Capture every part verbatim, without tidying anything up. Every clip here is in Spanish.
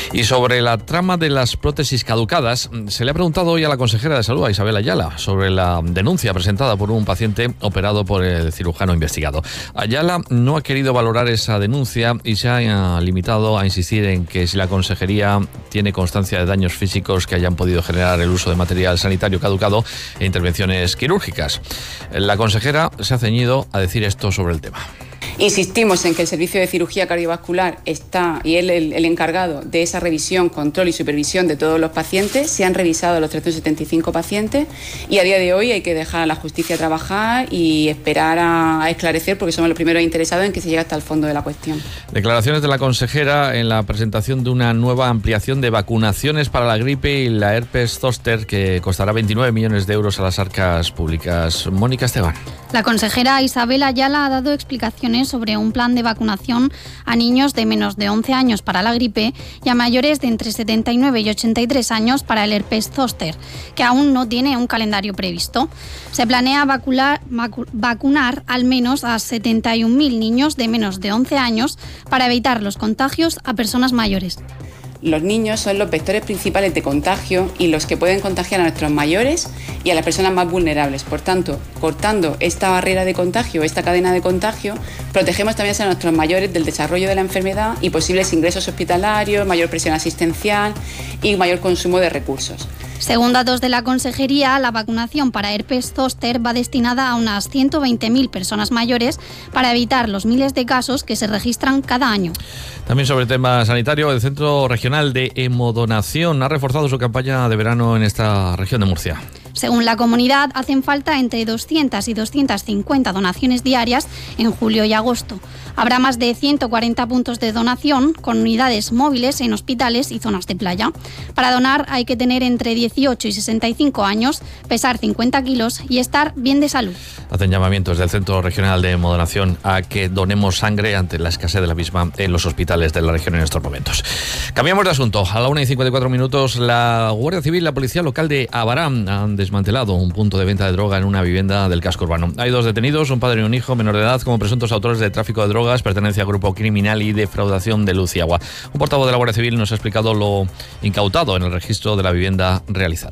Y sobre la trama de las prótesis caducadas, se le ha preguntado hoy a la consejera de Salud, a Isabel Ayala, sobre la denuncia presentada por un paciente operado por el cirujano investigado. Ayala no ha querido valorar esa denuncia y se ha limitado a insistir en que si la consejería tiene constancia de daños físicos que hayan podido generar el uso de material sanitario caducado e intervenciones quirúrgicas. La consejera se ha ceñido a decir esto sobre el tema. Insistimos en que el servicio de cirugía cardiovascular está, y él el, el encargado de esa revisión, control y supervisión de todos los pacientes. Se han revisado los trescientos setenta y cinco pacientes y a día de hoy hay que dejar a la justicia trabajar y esperar a, a esclarecer, porque somos los primeros interesados en que se llegue hasta el fondo de la cuestión. Declaraciones de la consejera en la presentación de una nueva ampliación de vacunaciones para la gripe y la herpes zóster que costará veintinueve millones de euros a las arcas públicas. Mónica Esteban. La consejera Isabel Ayala ha dado explicaciones sobre un plan de vacunación a niños de menos de once años para la gripe y a mayores de entre setenta y nueve y ochenta y tres años para el herpes zóster, que aún no tiene un calendario previsto. Se planea vacular, vacu, vacunar al menos a setenta y un mil niños de menos de once años para evitar los contagios a personas mayores. Los niños son los vectores principales de contagio y los que pueden contagiar a nuestros mayores y a las personas más vulnerables. Por tanto, cortando esta barrera de contagio, esta cadena de contagio, protegemos también a nuestros mayores del desarrollo de la enfermedad y posibles ingresos hospitalarios, mayor presión asistencial y mayor consumo de recursos. Según datos de la Consejería, la vacunación para herpes zóster va destinada a unas ciento veinte mil personas mayores para evitar los miles de casos que se registran cada año. También sobre el tema sanitario, el Centro Regional de Hemodonación ha reforzado su campaña de verano en esta región de Murcia. Según la comunidad, hacen falta entre doscientas y doscientas cincuenta donaciones diarias en julio y agosto. Habrá más de ciento cuarenta puntos de donación con unidades móviles en hospitales y zonas de playa. Para donar hay que tener entre dieciocho y sesenta y cinco años, pesar cincuenta kilos y estar bien de salud. Hacen llamamientos del Centro Regional de Hemodonación a que donemos sangre ante la escasez de la misma en los hospitales de la región en estos momentos. Cambiamos de asunto. A la una y cincuenta y cuatro minutos, la Guardia Civil y la Policía Local de Abarán han desmantelado un punto de venta de droga en una vivienda del casco urbano. Hay dos detenidos, un padre y un hijo menor de edad, como presuntos autores de tráfico de drogas, pertenencia a grupo criminal y defraudación de luz y agua. Un portavoz de la Guardia Civil nos ha explicado lo incautado en el registro de la vivienda realizado.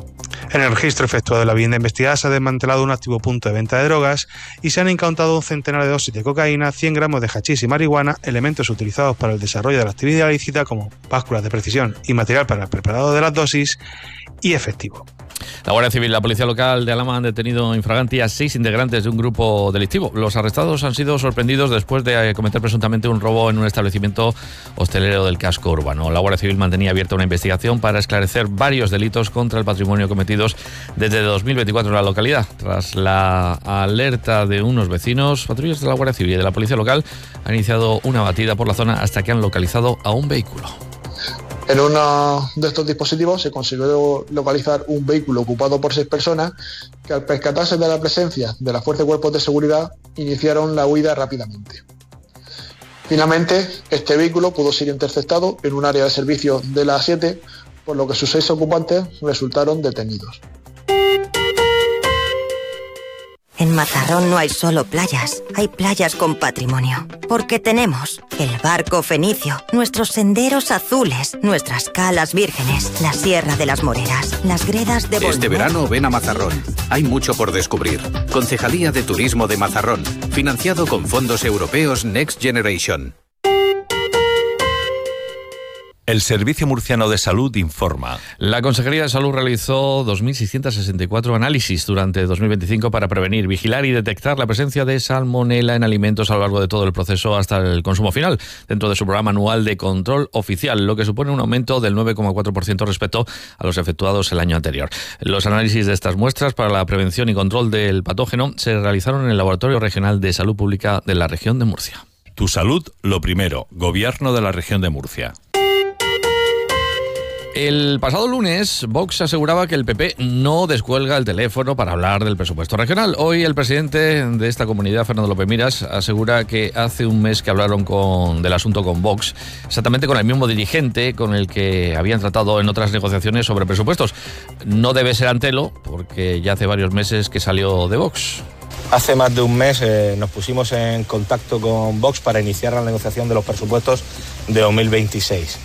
En el registro efectuado de la vivienda investigada se ha desmantelado un activo punto de venta de drogas y se han incautado un centenar de dosis de cocaína, cien gramos de hachís y marihuana, elementos utilizados para el desarrollo de la actividad ilícita como básculas de precisión y material para el preparado de las dosis y efectivo. La Guardia Civil y la Policía Local de Alhama han detenido in flagranti a seis integrantes de un grupo delictivo. Los arrestados han sido sorprendidos después de cometer presuntamente un robo en un establecimiento hostelero del casco urbano. La Guardia Civil mantenía abierta una investigación para esclarecer varios delitos contra el patrimonio cometidos desde dos mil veinticuatro en la localidad. Tras la alerta de unos vecinos, patrullas de la Guardia Civil y de la Policía Local han iniciado una batida por la zona hasta que han localizado a un vehículo. En uno de estos dispositivos se consiguió localizar un vehículo ocupado por seis personas que, al percatarse de la presencia de la Fuerza de Cuerpos de Seguridad, iniciaron la huida rápidamente. Finalmente, este vehículo pudo ser interceptado en un área de servicio de la A siete, por lo que sus seis ocupantes resultaron detenidos. En Mazarrón no hay solo playas, hay playas con patrimonio. Porque tenemos el barco fenicio, nuestros senderos azules, nuestras calas vírgenes, la Sierra de las Moreras, las gredas de Bolívar. Este verano ven a Mazarrón. Hay mucho por descubrir. Concejalía de Turismo de Mazarrón. Financiado con fondos europeos Next Generation. El Servicio Murciano de Salud informa. La Consejería de Salud realizó dos mil seiscientos sesenta y cuatro análisis durante dos mil veinticinco para prevenir, vigilar y detectar la presencia de salmonela en alimentos a lo largo de todo el proceso hasta el consumo final, dentro de su programa anual de control oficial, lo que supone un aumento del nueve coma cuatro por ciento respecto a los efectuados el año anterior. Los análisis de estas muestras para la prevención y control del patógeno se realizaron en el Laboratorio Regional de Salud Pública de la región de Murcia. Tu salud, lo primero. Gobierno de la región de Murcia. El pasado lunes, Vox aseguraba que el P P no descuelga el teléfono para hablar del presupuesto regional. Hoy el presidente de esta comunidad, Fernando López Miras, asegura que hace un mes que hablaron con, del asunto con Vox, exactamente con el mismo dirigente con el que habían tratado en otras negociaciones sobre presupuestos. No debe ser Antelo, porque ya hace varios meses que salió de Vox. Hace más de un mes eh, nos pusimos en contacto con Vox para iniciar la negociación de los presupuestos de dos mil veintiséis.